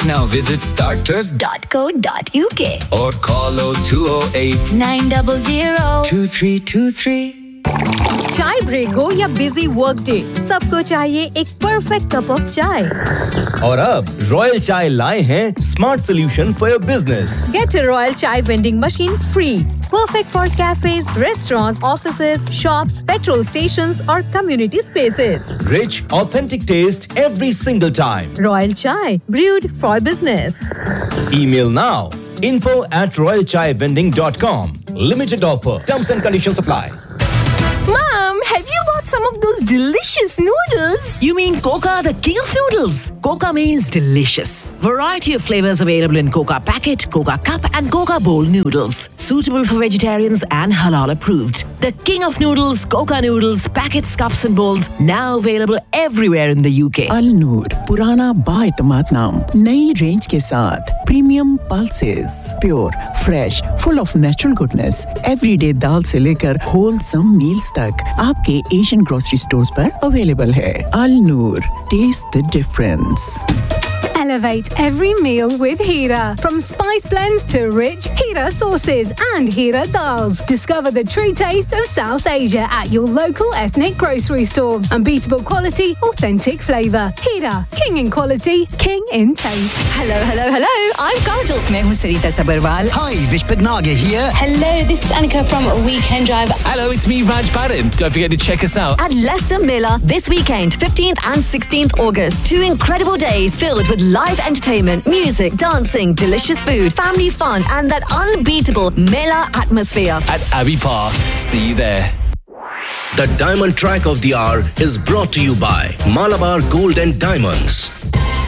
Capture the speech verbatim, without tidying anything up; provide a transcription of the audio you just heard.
Now visit starters dot co dot uk or call oh two oh eight nine zero zero two three two three. चाय break हो या busy work day, सबको चाहिए एक perfect cup of चाय। और अब रॉयल चाय लाए हैं smart solution for your business. Get a Royal Chai vending machine free. Perfect for cafes, restaurants, offices, shops, petrol stations or community spaces. Rich, authentic taste every single time. Royal Chai, brewed for business. Email now. info at royal chai vending dot com. Limited offer. Terms and conditions apply. Mom, have you bought some of those delicious noodles? You mean Coca, the king of noodles? Coca means delicious. Variety of flavors available in Coca packet, Coca cup and Coca bowl noodles. Suitable for vegetarians and halal approved. The king of noodles, Coca noodles, packets, cups and bowls now available everywhere in the U K. Al Noor, पुराना बाएतमाद नाम, नई range के साथ premium pulses, pure, fresh, full of natural goodness, everyday दाल से लेकर wholesome meals तक आपके Asian grocery stores पर अवेलेबल है। Al Noor, taste the difference. Elevate every meal with Hira. From spice blends to rich Hira sauces and Hira dals. Discover the true taste of South Asia at your local ethnic grocery store. Unbeatable quality, authentic flavour. Hira, king in quality, king in taste. Hello, hello, hello. I'm Kajal. मैं हूँ Sarita Sabharwal. Hi, Vishpat Nagar here. Hello, this is Annika from Weekend Drive. Hello, it's me, Raj Baran. Don't forget to check us out at Leicester Miller this weekend, fifteenth and sixteenth August. Two incredible days filled with live entertainment, music, dancing, delicious food, family fun, and that unbeatable Miller atmosphere. At Abbey Park. See you there. The Diamond Track of the Hour is brought to you by Malabar Gold and Diamonds.